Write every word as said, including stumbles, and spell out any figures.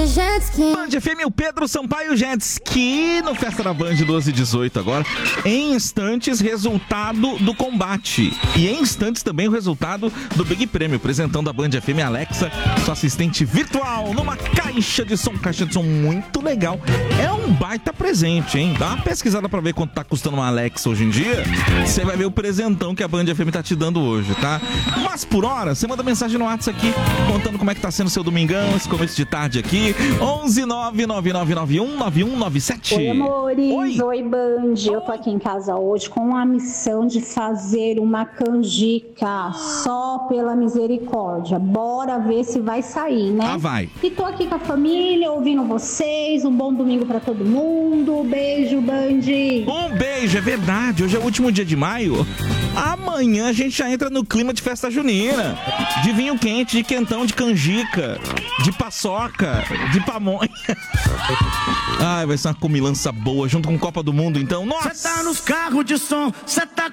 the jet ski. Band F M, o Pedro Sampaio Jet Ski no Festa da Band doze e dezoito agora. Em instantes, resultado do combate. E em instantes também o resultado do Big Prêmio. Apresentando a Band F M, Alexa, sua assistente virtual, numa caixa de som, caixa de som muito legal. É um baita presente, hein? Dá uma pesquisada pra ver quanto tá custando uma Alexa hoje em dia. Você vai ver o presentão que a Band F M tá te dando hoje, tá? Mas por hora, você manda mensagem no WhatsApp aqui, contando como é que tá sendo o seu domingão, esse começo de tarde aqui. onze nove nove nove nove um nove um nove sete. Oi, amores. Oi, Oi Band. Oi. Eu tô aqui em casa hoje com a missão de fazer uma canjica só pela misericórdia. Bora ver se vai sair, né? Ah, vai. E tô aqui com a família, ouvindo vocês. Um bom domingo pra todo mundo. Beijo, Band. Um beijo, é verdade. Hoje é o último dia de maio. Amanhã a gente já entra no clima de festa junina. De vinho quente, de quentão, de canjica, de paçoca, de pamonha. Ai, vai ser uma comilança boa, junto com Copa do Mundo, então. Nossa! Cê tá nos carros de som, cê tá